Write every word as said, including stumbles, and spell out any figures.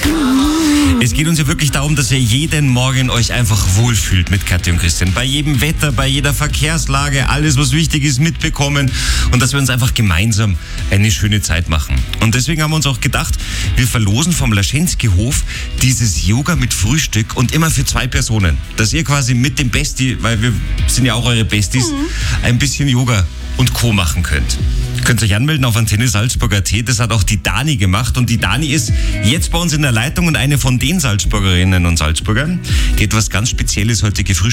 Es geht uns ja wirklich darum, dass ihr jeden Morgen euch einfach wohlfühlt mit Kathi und Christian. Bei jedem Wetter, bei jeder Verkehrslage, alles, was wichtig ist, mitbekommen und dass wir uns einfach gemeinsam eine schöne Zeit machen. Und deswegen haben wir uns auch gedacht, wir verlosen vom Laschensky-Hof dieses Yoga mit Frühstück und immer für zwei Personen. Dass ihr quasi mit dem Bestie, weil wir sind ja auch eure Besties, mhm. ein bisschen Yoga und Co. machen könnt. Ihr könnt euch anmelden auf Antenne Salzburg Punkt a t. Das hat auch die Dani gemacht. Und die Dani ist jetzt bei uns in der Leitung und eine von den Salzburgerinnen und Salzburgern, die etwas ganz Spezielles heute gefrühstückt